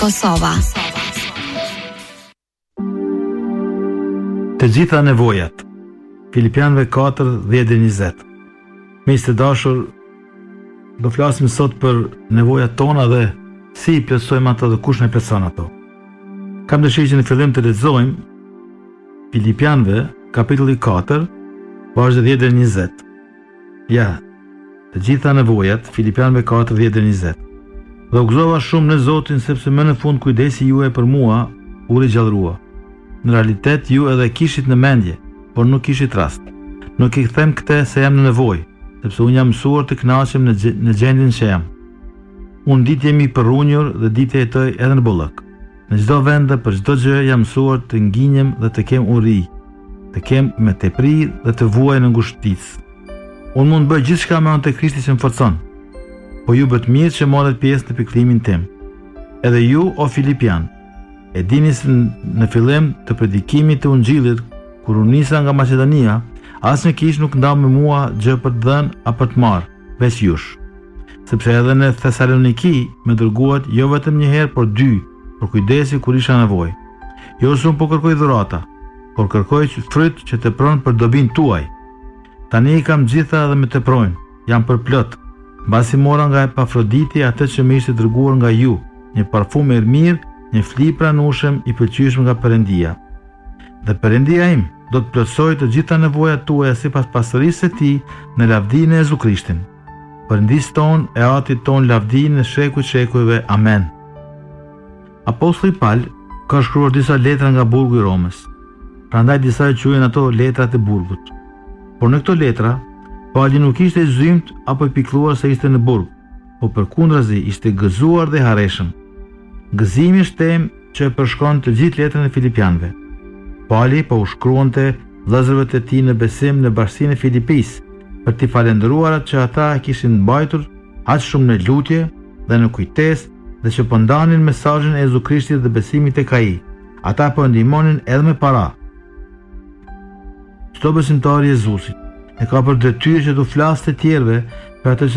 Kosova. Të gjitha nevojat. Filipianëve 4:10-20. Miq të dashur, do flasim sot për nevojat tona dhe si i plotësojmë ato dhe kush ne plotëson ato. Kam dëshirë që në fillim të lexojmë Filipianëve kapitulli 4, vargjet 10-20. Ja, të gjitha nevojat, Filipianëve 4:10-20. Dhe u gëzova shumë në Zotin sepse më në fund kujdesi juaj për mua u rigjallërua. Në realitet ju edhe kishit në mendje, por nuk kishit rast. Nuk i them këtë se jam në nevojë, sepse unë jam mësuar të kënaqem në gjendjen që jam. Unë ditë jemi i përrunjur dhe ditë jetoj edhe në bollëk. Në çdo vend dhe për çdo gjë jam mësuar të nginjem dhe të kem uri, të kem me tepri dhe të vuaj në ngushticë. Unë mund bëj gjithçka me anë të Krishtit që më forcon, po ju bëhet mirë që morët pjesë në pikëllimin tim. Edhe ju, o Filipian, e dini se në fillim të predikimit të Ungjillit, kur u nisa nga Maqedonia, asnjë kish nuk ndau me mua gjë për të dhënë apo të marr, veç jush. Sepse edhe në Thesaloniki më dërguat jo vetëm një herë, por dy, për kujdesi kur isha nevojë. Jo shumë po kërkoj dhurata, por kërkoj fryt që të pronë për dobin tuaj. Tani i kam gjitha dhe me të projnë, jam përplot. Mbasi mora nga Epafroditi atë që më ishte dërguar nga ju, një parfum i mirë, një fli pranueshëm i pëlqyeshëm nga Perëndia. Dhe Perëndia im do të plotësojë të gjitha nevojat tuaja sipas pasurisë së tij në lavdinë e Jezu Krishtin. Perëndis ton e Atit ton lavdi në shekuj shekujve. Amen. Apostulli Paul ka shkruar disa letra nga burgu i Romës. Prandaj disa e quajnë ato letrat e burgut. Por në këto letra, Pauli nuk ishte i zymt apo i pikëlluar se ishte në burg, po përkundrazi ishte gëzuar dhe harreshëm. Gëzimi është temë që e përshkron të gjithë letrën e Filipianëve. Pauli po u shkruante vëllezërve të tij në besim në bashkinë e Filipisë për t'i falendëruar atë që ata e kishin mbajtur aq shumë në lutje dhe në kujtesë dhe që po ndanin mesazhin e Jezu Krishtit dhe besimit tek ai. Ata po ndihmonin edhe me para. Çdo besimtar i Jezusit e ka për detyrë që të flasë të tjerëve për atë që